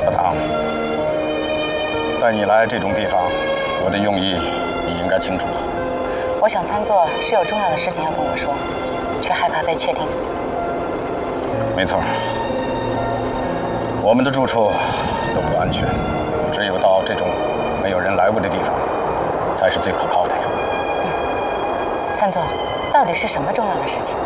小唐，带你来这种地方，我的用意你应该清楚。 我想参座是有重要的事情要跟我说，却害怕被窃听。 没错，我们的住处都不安全，只有到这种没有人来过的地方，才是最可靠的呀。 参座，到底是什么重要的事情？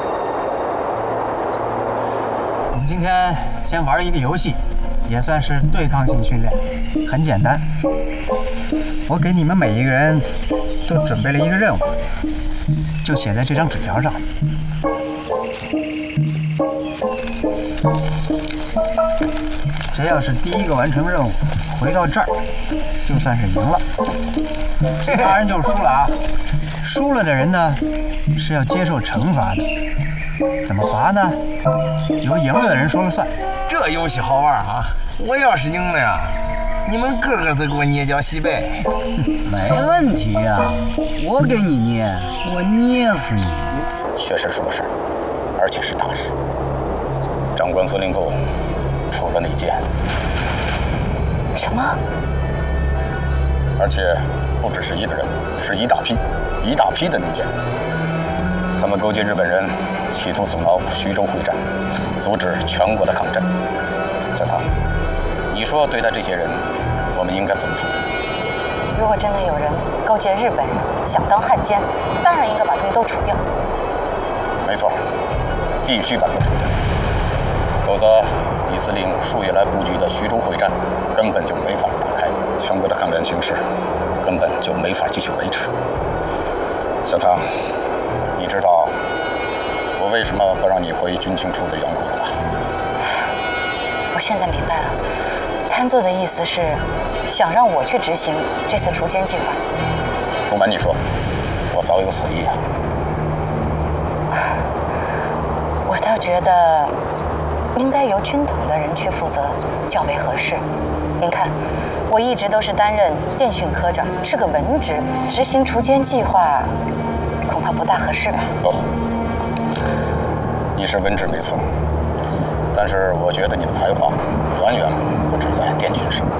我们今天先玩一个游戏，也算是对抗性训练，很简单。我给你们每一个人都准备了一个任务，就写在这张纸条上。谁要是第一个完成任务，回到这儿，就算是赢了。其他人就输了啊！输了的人呢，是要接受惩罚的。怎么罚呢？由赢了的人说了算。 这游戏好玩啊！我要是赢了呀，你们个个都给我捏脚洗背。 没问题呀，我给你捏，我捏死你！ 确实是个事，而且是大事。长官司令部出了内奸。 什么？ 而且不只是一个人，是一大批的内奸。他们勾结日本人，企图阻挠徐州会战，阻止全国的抗战。小唐，你说对待这些人，我们应该怎么处理？ 如果真的有人勾结日本人，想当汉奸，当然应该把他们都除掉。 没错，必须把他们除掉，否则李司令数月来布局的徐州会战根本就没法打开，全国的抗战形势根本就没法继续维持。小唐，你知道我为什么不让你回军情处的缘故了吧？ 我现在明白了，参座的意思是想让我去执行这次除奸计划。 不瞒你说，我早有此意啊。 我倒觉得应该由军统的人去负责较为合适。您看，我一直都是担任电讯科长，是个文职，执行除奸计划恐怕不大合适吧？ 不，你是文职没错，但是我觉得你的才华远远不止在电讯上，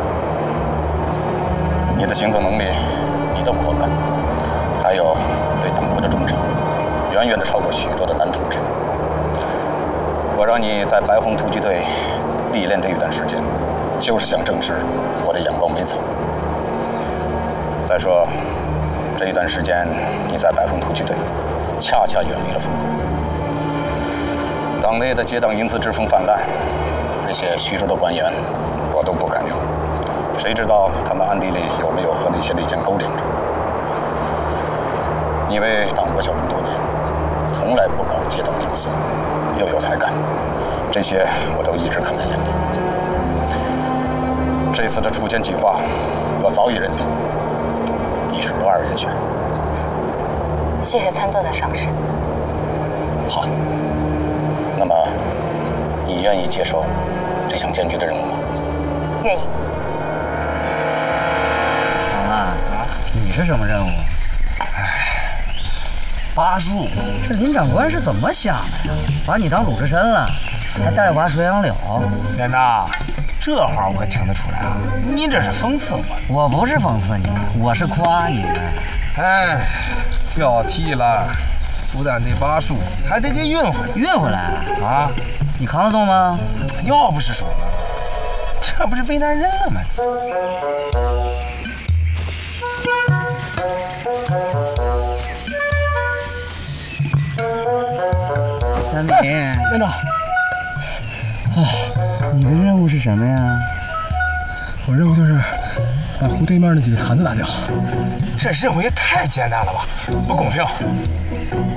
你的行动能力、你的果敢，还有对党国的忠诚，远远的超过许多的男同志。我让你在白红突击队历练这一段时间，就是想证实我的眼光没错。再说，这一段时间你在白红突击队，恰恰远离了风波。党内的结党营私之风泛滥，那些徐州的官员，我都不敢用。谁知道他们暗地里有没有和那些内奸勾连着？你为党国效忠多年，从来不搞结党营私，又有才干，这些我都一直看在眼里。这次的除奸计划，我早已认定，你是不二人选。 谢谢参座的赏识。 好，那么你愿意接受这项艰巨的任务吗？ 愿意。 唐啊，你是什么任务？ 巴树， 这林长官是怎么想的呀？把你当鲁智深了，还带娃水杨柳。 连长，这话我可听得出来啊！你这是讽刺我？ 我不是讽刺你，我是夸你。 哎，不要提了，不但得巴树，还得给运回来。 运回来啊？ 你扛得动吗？ 要不是说，这不是为难人了吗？ 三米， 连长， 你的任务是什么呀？ 我任务就是把湖对面那几个坛子拿掉。 这任务也太简单了吧，不公平！